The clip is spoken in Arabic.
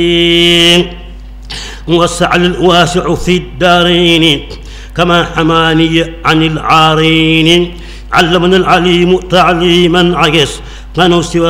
وسع الواسع في الدارين كما حماني عن العارين. علمنا العليم تعليما عجز فنسوى